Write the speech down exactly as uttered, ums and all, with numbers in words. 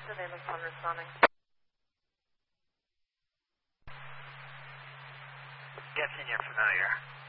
the name of Thunder Sonic? Guessing you're familiar.